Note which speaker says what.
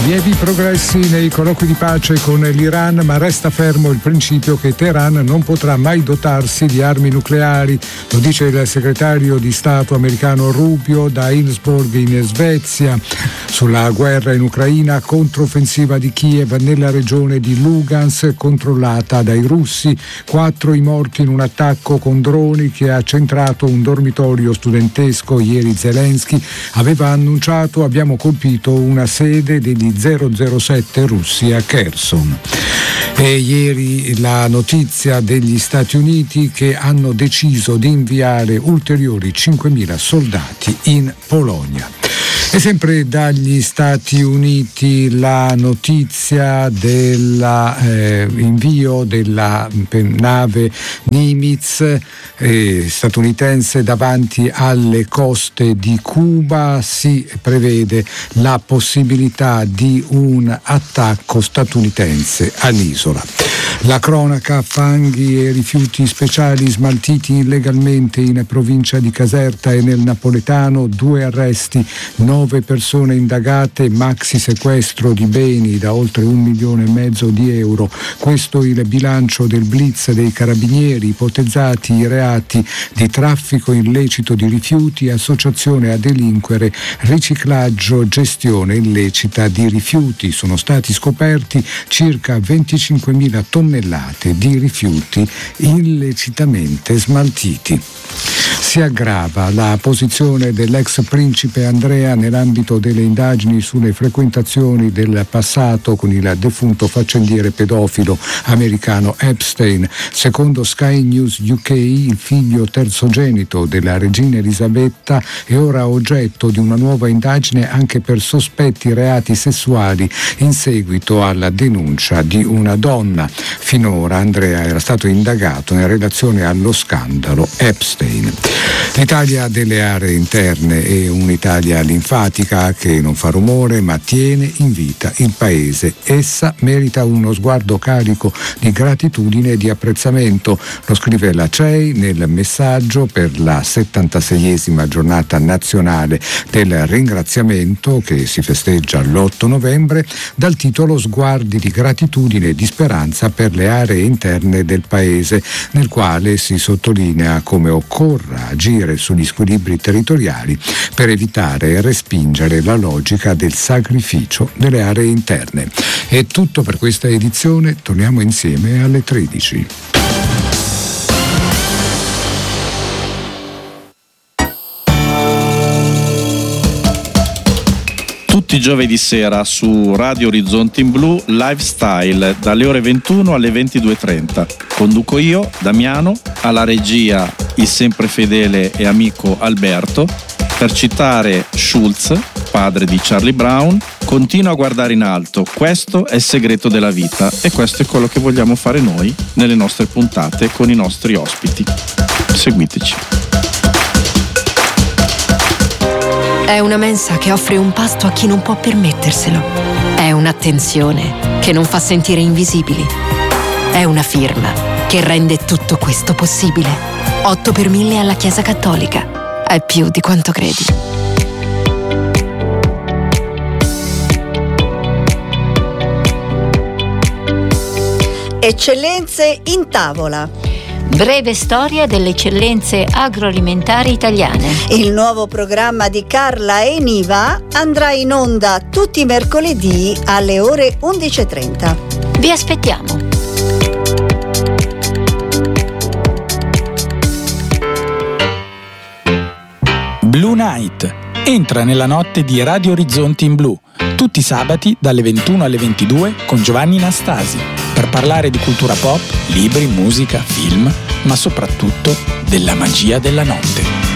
Speaker 1: Lievi progressi nei colloqui di pace con l'Iran, ma resta fermo il principio che Teheran non potrà mai dotarsi di armi nucleari. Lo dice il segretario di Stato americano Rubio da Innsbruck in Svezia. Sulla guerra in Ucraina, controffensiva di Kiev nella regione di Lugansk controllata dai russi. 4 i morti in un attacco con droni che ha centrato un dormitorio studentesco. Ieri Zelensky aveva annunciato: abbiamo colpito una sede degli 007 russi a Kherson. E ieri la notizia degli Stati Uniti che hanno deciso di inviare ulteriori 5.000 soldati in Polonia. E sempre dagli Stati Uniti la notizia dell'invio della nave Nimitz statunitense davanti alle coste di Cuba. Si prevede la possibilità di un attacco statunitense all'isola. La cronaca: fanghi e rifiuti speciali smaltiti illegalmente in provincia di Caserta e nel Napoletano, 2 arresti, 9 persone indagate, maxi sequestro di beni da oltre 1,5 milioni di euro. Questo il bilancio del blitz dei carabinieri. Ipotizzati i reati di traffico illecito di rifiuti, associazione a delinquere, riciclaggio, gestione illecita di rifiuti. Sono stati scoperti circa 25.000 tonnellate di rifiuti illecitamente smaltiti. Si aggrava la posizione dell'ex principe Andrea nell'ambito delle indagini sulle frequentazioni del passato con il defunto faccendiere pedofilo americano Epstein. Secondo Sky News UK, il figlio terzogenito della regina Elisabetta è ora oggetto di una nuova indagine anche per sospetti reati sessuali in seguito alla denuncia di una donna. Finora Andrea era stato indagato in relazione allo scandalo Epstein. L'Italia delle aree interne è un'Italia linfatica che non fa rumore ma tiene in vita il paese. Essa merita uno sguardo carico di gratitudine e di apprezzamento, lo scrive la CEI nel messaggio per la 76esima giornata nazionale del ringraziamento che si festeggia l'8 novembre dal titolo Sguardi di gratitudine e di speranza per le aree interne del paese, nel quale si sottolinea come occorra agire sugli squilibri territoriali per evitare e respingere la logica del sacrificio delle aree interne. È tutto per questa edizione, torniamo insieme alle 13.
Speaker 2: Tutti i giovedì sera su Radio Orizzonti in Blu, Lifestyle, dalle ore 21 alle 22:30. Conduco io, Damiano, alla regia il sempre fedele e amico Alberto. Per citare Schulz, padre di Charlie Brown, continua a guardare in alto, questo è il segreto della vita e questo è quello che vogliamo fare noi nelle nostre puntate con i nostri ospiti. Seguiteci.
Speaker 3: È una mensa che offre un pasto a chi non può permetterselo. È un'attenzione che non fa sentire invisibili. È una firma che rende tutto questo possibile. 8 per 1000 alla Chiesa Cattolica. È più di quanto credi.
Speaker 4: Eccellenze in tavola.
Speaker 5: Breve storia delle eccellenze agroalimentari italiane.
Speaker 4: Il nuovo programma di Carla e Niva andrà in onda tutti i mercoledì alle ore 11:30.
Speaker 5: Vi aspettiamo.
Speaker 6: Blue Night. Entra nella notte di Radio Orizzonti in Blu, tutti i sabati dalle 21 alle 22 con Giovanni Nastasi, per parlare di cultura pop, libri, musica, film, ma soprattutto della magia della notte.